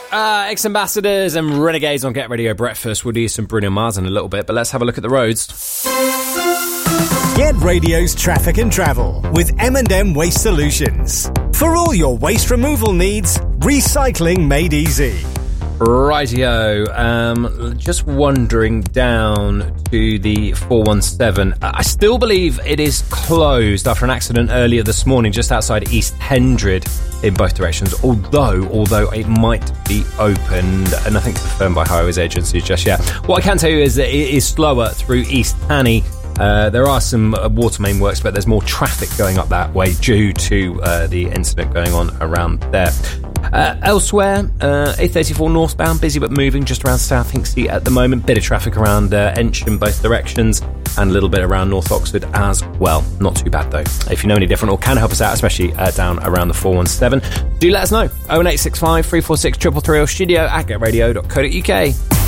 Ex-Ambassadors and Renegades on Get Radio Breakfast. We'll do some Bruno Mars in a little bit, but let's have a look at the roads. Get Radio's traffic and travel with M&M Waste Solutions. For all your waste removal needs, recycling made easy. Rightio, just wandering down to the 417. I still believe it is closed after an accident earlier this morning just outside East Hendred in both directions, although it might be opened, and nothing confirmed by Highways Agency just yet. What I can tell you is that it is slower through East Hanny. There are some water main works, but there's more traffic going up that way due to the incident going on around there. Elsewhere, A34 northbound, busy but moving just around South Hinksey at the moment. Bit of traffic around Ench in both directions and a little bit around North Oxford as well. Not too bad though. If you know any different or can help us out, especially down around the 417, do let us know. 01865 346 333 or studio@getradio.co.uk.